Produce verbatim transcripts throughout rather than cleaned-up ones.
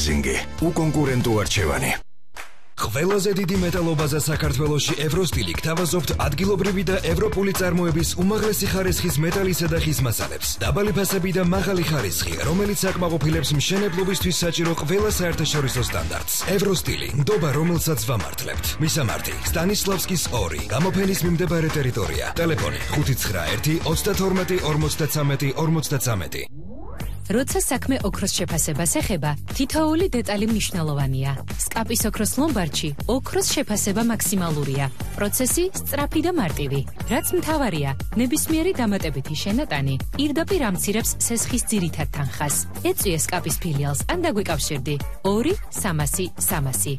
ლიზინგი, უკონკურენტო არჩევანი. Ყველაზე დიდი მეტალობაზა საქართველოში ევროსტილი გთავაზობთ ადგილობრივი და ევროპული წარმოების უმაღლესი ხარისხის მეტალისა და ხის მასალებს. დაბალი ფასები და მაღალი ხარისხი, რომელიც აკმაყოფილებს მშენებლობისთვის საჭირო ყველა საერთაშორისო სტანდარტს. ევროსტილი, ნდობა რომელსაც ვამართლებთ. მისამართი: სტანისლავსკის ორი, გამოფენის მიმდებარე ტერიტორია. ტელეფონი: ხუთი ცხრა ერთი ოცდათორმეტი ორმოცდათრამეტი ორმოცდათრამეტი. როცა საქმე ოქროს შეფასებას ეხება, თითოეული დეტალი მნიშვნელოვანია. სკაპის ოქროს ლომბარდში ოქროს შეფასება მაქსიმალურია. პროცესი სწრაფი და მარტივი. რაც მთავარია, ნებისმიერი დამატებითი შენატანი პირდაპირ ამცირებს სესხის ძირითად თანხას. ეწვიე სკაპის ფილიალს ან დაგვიკავშირდი ორი სამასი სამასი.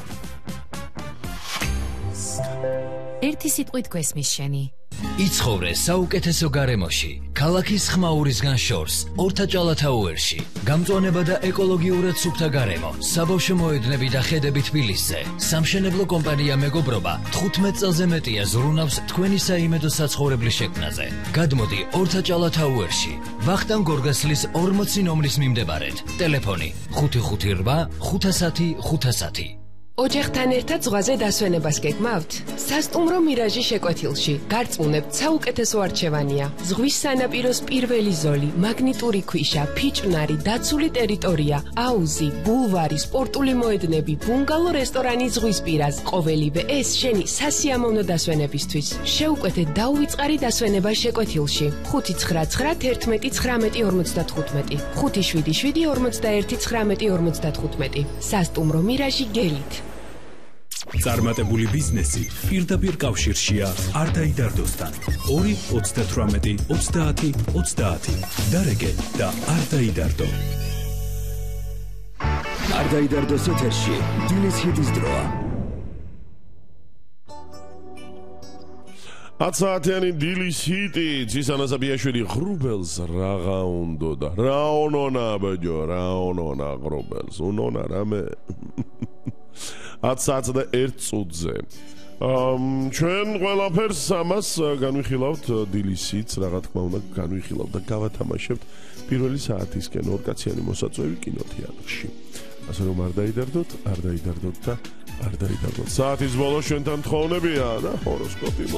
ერთი სიტყვით გვესმის შენი. იცხოვრე საუკეთესო გარემოში, ქალაქის ხმაურისგან შორს, ორთაჭალათაუერში. გამწვანება და ეკოლოგიურად სუფთა გარემო, საბავშვო მოედნები და ხედები თბილისზე. სამშენებლო კომპანია მეგობრობა თხუთმეტ წელზე მეტია ზრუნავს თქვენი საიმედო საცხოვრებლის შექმნაზე. გადმოდი ორთაჭალათაუერში, ვახტანგ გორგასლის ორმოცი ნომრის მიმდებარედ. ტელეფონი: ხუთი ხუთი რვა ხუთასათი ხუთასათი. ოჯახთან ერთად ზღვაზე დასვენებას გეგმავთ? სასტუმრო მირაჟი შეკვეთილში გარწმუნებთ საუკეთესო არჩევანია. ზღვის სანაპიროს პირველი ზოლი, მაგნიტური ქვიშა, ფიჭვნარი, დაცული ტერიტორია, აუზი, ბულვარი, სპორტული მოედნები, ბუნგალო რესტორანი ზღვის პირას. ყოველივე ეს შენი სასიამოვნო დასვენებისთვის. შეუკვეთე დაუვიწყარი დასვენება შეკვეთილში. ხუთი ცხრა ცხრა თერთმეტი ცხრამეტი ორმოცდათხუთმეტი, ხუთი შვიდი შვიდი ორმოცდაერთი ცხრამეტი ორმოცდათხუთმეტი. სასტუმრო მირაჟი გელით. წარმატებული ბიზნესი პირდაპირ კავშირშია არ დაიდარდოსთან. ორი ოცდათვრამეტი ოცდაათი ოცდაათი. დარეგე და არ დაიდარდო. არ დაიდარდოს ეთერში დილის ჰიტის დროა. ათსაათიანი დილის ჰიტი ძისანა საბიაშვილი ღრუბელს რაღა უნდო და რა ონონა ბეჯო რა ონონა ღრუბელს უნონა რამე ათსაათს და ერთ წუთზე. ჩვენ ყველაფერს ამას განვიხილავთ დილის ჰიტს, რა თქმა უნდა განვიხილავთ და გავათამაშებთ პირველი საათისკენ ორკაციანი მოსაწვევი კინოთეატრში. ასე რომ არ დაიდარდოთ, არ დაიდარდოთ და არ დაიდარდოთ. საათის ბოლოს ჩვენთან თხოვნებია და ჰოროსკოპი